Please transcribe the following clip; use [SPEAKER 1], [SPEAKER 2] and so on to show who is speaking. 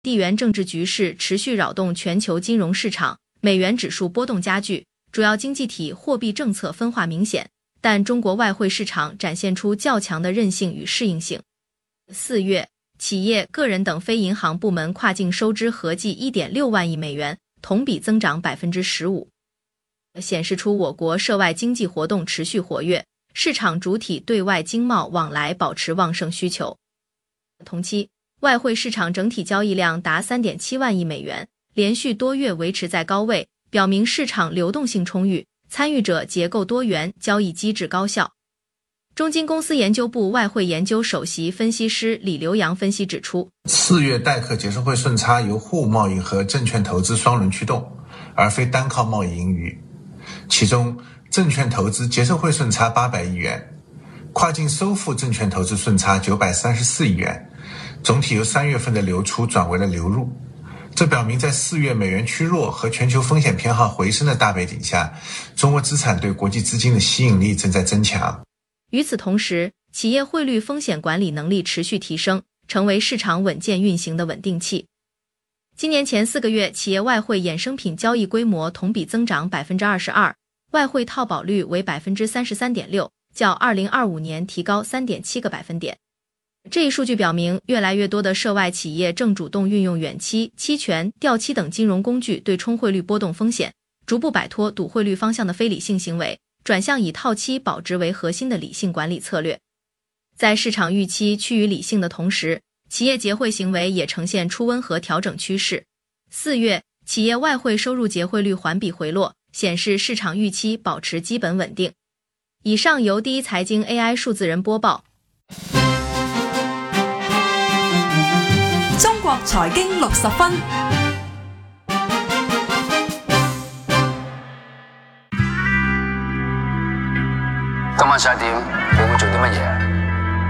[SPEAKER 1] 地缘政治局势持续扰动全球金融市场，美元指数波动加剧，主要经济体货币政策分化明显，但中国外汇市场展现出较强的韧性与适应性。4月，企业、个人等非银行部门跨境收支合计 1.6 万亿美元，同比增长 15%， 显示出我国涉外经济活动持续活跃，市场主体对外经贸往来保持旺盛需求。同期，外汇市场整体交易量达 3.7 万亿美元，连续多月维持在高位，表明市场流动性充裕，参与者结构多元，交易机制高效。中金公司研究部外汇研究首席分析师李留洋分析指出
[SPEAKER 2] ，4月待客结售汇顺差由货物贸易和证券投资双轮驱动，而非单靠贸易盈余。其中，证券投资结售汇顺差800亿元，跨境收付证券投资顺差934亿元，总体由3月份的流出转为了流入。这表明在4月美元趋弱和全球风险偏好回升的大背景下，中国资产对国际资金的吸引力正在增强。
[SPEAKER 1] 与此同时，企业汇率风险管理能力持续提升，成为市场稳健运行的稳定器。今年前4个月，企业外汇衍生品交易规模同比增长 22%， 外汇套保率为 33.6%， 较2025年提高 3.7 个百分点。这一数据表明，越来越多的涉外企业正主动运用远期、期权、掉期等金融工具对冲汇率波动风险，逐步摆脱赌汇率方向的非理性行为，转向以套期保值为核心的理性管理策略。在市场预期趋于理性的同时，企业结汇行为也呈现出温和调整趋势。4月，企业外汇收入结汇率环比回落，显示市场预期保持基本稳定。以上由第一财经 AI 数字人播报。
[SPEAKER 3] 中國財經60分。
[SPEAKER 4] 今晚11點，你會做啲乜嘢？